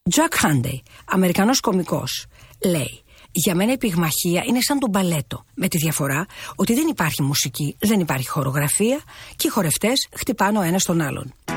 Jack Handey, Αμερικανός κωμικός, λέει: για μένα η πυγμαχία είναι σαν το μπαλέτο, με τη διαφορά ότι δεν υπάρχει μουσική, δεν υπάρχει χορογραφία και οι χορευτές χτυπάνε ο ένας τον άλλον.